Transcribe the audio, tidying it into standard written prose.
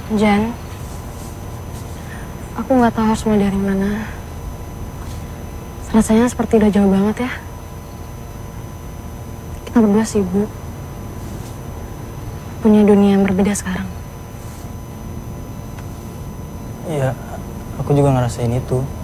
Jan, aku nggak tahu harus mulai dari mana. Rasanya seperti udah jauh banget ya. Kita berdua sibuk, punya dunia yang berbeda sekarang. Iya, aku juga ngerasain itu.